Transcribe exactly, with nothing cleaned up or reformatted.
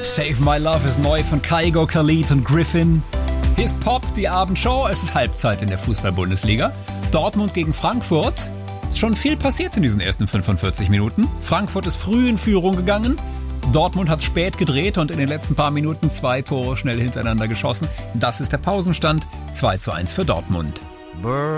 Save My Love ist neu von Kygo, Khalid und Griffin. Hier ist Pop, die Abendshow. Es ist Halbzeit in der Fußball-Bundesliga. Dortmund gegen Frankfurt. Ist schon viel passiert in diesen ersten fünfundvierzig Minuten. Frankfurt ist früh in Führung gegangen. Dortmund hat spät gedreht und in den letzten paar Minuten zwei Tore schnell hintereinander geschossen. Das ist der Pausenstand. zwei zu eins für Dortmund.